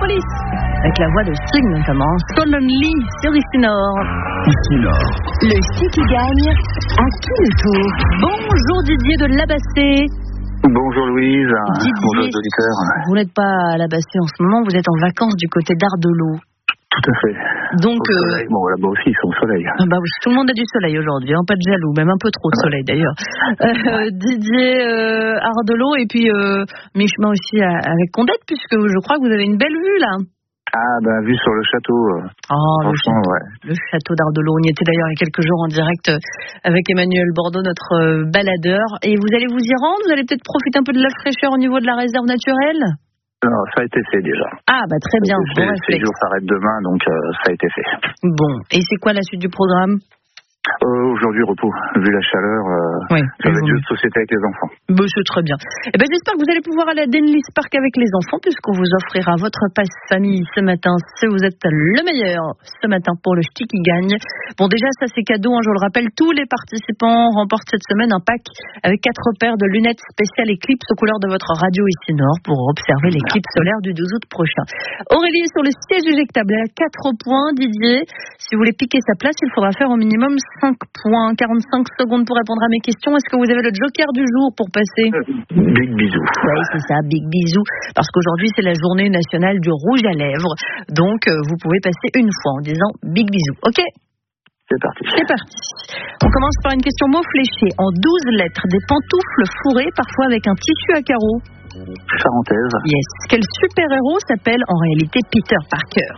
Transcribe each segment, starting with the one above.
Police, avec la voix de Sting notamment, So Lonely sur Ici Nord. Ici Nord. Le ski qui gagne, à qui le tour? Bonjour Didier de Labassé. Bonjour Louise, Didier, bonjour les auditeurs. Vous n'êtes pas à Labassé en ce moment, vous êtes en vacances du côté d'Ardelot. Tout à fait. Donc, bon, là-bas aussi, ils sont au soleil. Bah oui, tout le monde a du soleil aujourd'hui, hein, pas de jaloux, même un peu trop de soleil d'ailleurs. Didier, Ardelot, et puis mi-chemin aussi avec Condette, puisque je crois que vous avez une belle vue là. Ah, ben, vue sur le château. Franchement, ouais. Le château d'Ardelot. On y était d'ailleurs il y a quelques jours en direct avec Emmanuel Bordeaux, notre baladeur. Et vous allez vous y rendre? Vous allez peut-être profiter un peu de la fraîcheur au niveau de la réserve naturelle? Non, ça a été fait déjà. Ah, bah très bien. Bon réflexe. Les jours s'arrêtent demain, donc ça a été fait. Bon, et c'est quoi la suite du programme? Aujourd'hui, repos. Vu la chaleur, oui, ça va être jeu de société avec les enfants. Bon, c'est très bien. Eh ben, j'espère que vous allez pouvoir aller à Denlis Park avec les enfants, puisqu'on vous offrira votre passe famille ce matin, si vous êtes le meilleur ce matin pour le ch'ti qui gagne. Bon, déjà, ça c'est cadeau, hein, je le rappelle, tous les participants remportent cette semaine un pack avec 4 paires de lunettes spéciales Eclipse aux couleurs de votre radio Ici Nord pour observer l'éclipse solaire du 12 août prochain. Aurélie est sur le siège éjectable, elle a 4 points. Didier, si vous voulez piquer sa place, il faudra faire au minimum 5 points, 45 secondes pour répondre à mes questions. Est-ce que vous avez le joker du jour pour passer? Big bisou. Oui, c'est ça, big bisou. Parce qu'aujourd'hui, c'est la journée nationale du rouge à lèvres. Donc, vous pouvez passer une fois en disant big bisou. OK? C'est parti. C'est parti. On commence par une question mot fléché. En 12 lettres, des pantoufles fourrées, parfois avec un tissu à carreaux. Charentaise. Yes. Quel super-héros s'appelle en réalité Peter Parker?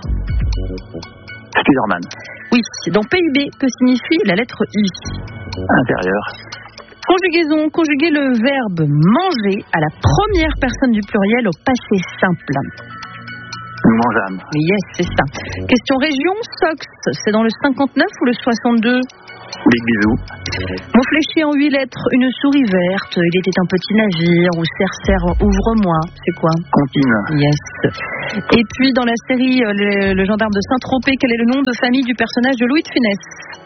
Spider-Man. Oui. Dans PIB, que signifie la lettre I? Intérieur. Conjugaison. Conjuguer le verbe manger à la première personne du pluriel au passé simple. Nous mangeâmes. Yes, c'est ça. Question région, Sox, c'est dans le 59 ou le 62? Big bisou. Mot fléché en 8 lettres, une souris verte, il était un petit navire, ou Cercer, ouvre-moi, c'est quoi? Comptine. Yes. Et puis dans la série le gendarme de Saint-Tropez, quel est le nom de famille du personnage de Louis de Funès?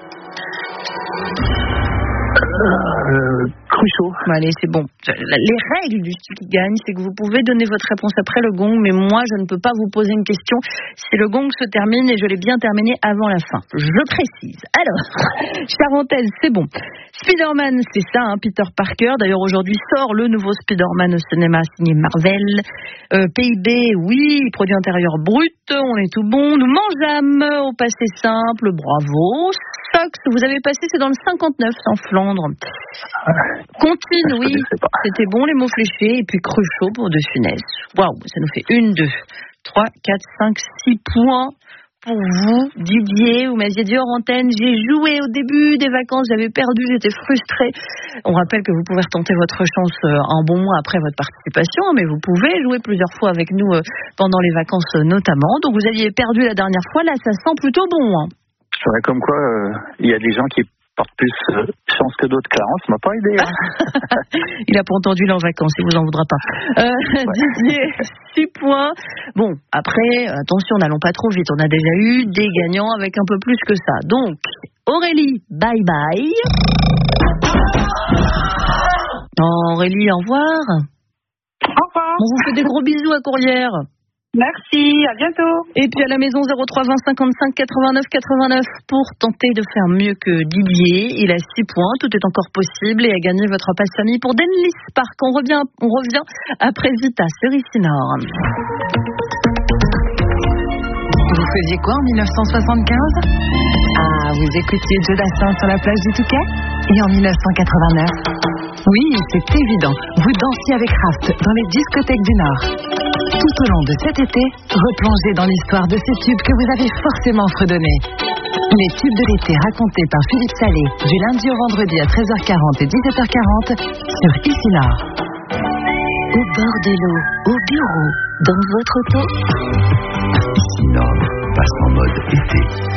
Cruchot. Bon, allez, c'est bon. Les règles du style qui gagne, c'est que vous pouvez donner votre réponse après le gong, mais moi, je ne peux pas vous poser une question si le gong se termine et je l'ai bien terminé avant la fin. Je précise. Alors, charentaise, c'est bon. Spider-Man, c'est ça, hein, Peter Parker. D'ailleurs, aujourd'hui sort le nouveau Spider-Man au cinéma signé Marvel. PIB, oui, produit intérieur brut, on est tout bon. Nous mangeâmes au passé simple, bravo. Sox, vous avez passé, c'est dans le 59, en Flandre. Comptine, oui, c'était bon, les mots fléchés. Et puis Cruchot pour De Funès. Waouh, ça nous fait 1, 2, 3, 4, 5, 6 points pour vous, Didier. Vous m'aviez dit hors antenne, j'ai joué au début des vacances, j'avais perdu, j'étais frustrée. On rappelle que vous pouvez retenter votre chance un bon mois après votre participation, mais vous pouvez jouer plusieurs fois avec nous pendant les vacances notamment. Donc vous aviez perdu la dernière fois, là ça sent plutôt bon. Hein. C'est vrai, comme quoi il y a des gens qui portent plus chance que d'autres. Clarence m'a pas aidé. Hein. Il a pas entendu, il est en vacances, il vous en voudra pas. Ouais. Didier, 6 points. Bon, après, attention, n'allons pas trop vite. On a déjà eu des gagnants avec un peu plus que ça. Donc, Aurélie, bye bye. Aurélie, au revoir. Au revoir. On vous fait des gros bisous à Courrières. Merci, à bientôt. Et puis à la maison 03 20 55 89 89 pour tenter de faire mieux que Didier. Il a 6 points, tout est encore possible et a gagné votre passe famille pour Denlis Park. On revient après Vita sur Ici Nord. Vous faisiez quoi en 1975? Ah, vous écoutiez Joe Dassin sur la plage du Touquet? Et en 1989? Oui, c'est évident. Vous dansiez avec Raft dans les discothèques du Nord. Tout au long de cet été, replongez dans l'histoire de ces tubes que vous avez forcément fredonnés. Les tubes de l'été racontés par Philippe Salé, du lundi au vendredi à 13h40 et 17h40 sur Ici Nord. Au bord de l'eau, au bureau, dans votre auto. Ici Nord passe en mode été.